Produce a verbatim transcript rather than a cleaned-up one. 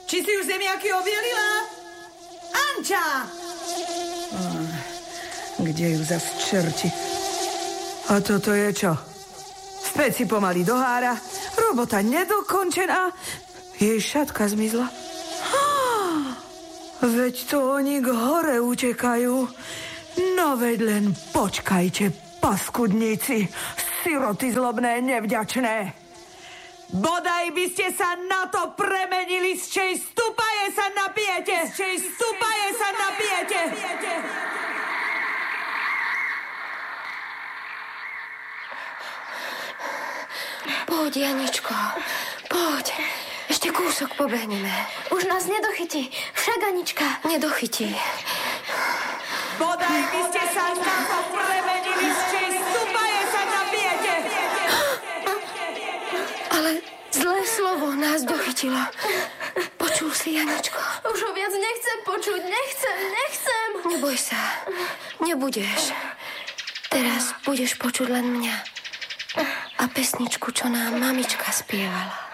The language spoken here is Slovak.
Či si už zemiaky obielila? Anča! Oh, kde ju zas čerti? A toto je čo? V peci pomaly dohára, robota nedokončená, jej šatka zmizla. Ah, veď to oni k hore utekajú. No veď len počkajte, paskudníci, siroty zlobné, nevďačné. Bodaj by ste sa na to premenili, z čej stupaje sa napijete, z čej stupaje sa napijete. Poď, Janičko, poď. Ešte kúsok pobehneme. Už nás nedochytí, však Anička. Nedochytí. Bodaj by ste sa na to premenili, z čej stupaje sa napijete. Ale zlé slovo nás dochytilo. Počul si, Janičko? Už ho viac nechcem počuť, nechcem, nechcem. Neboj sa, nebudeš. Teraz budeš počuť len mňa a pesničku, čo nám mamička spievala.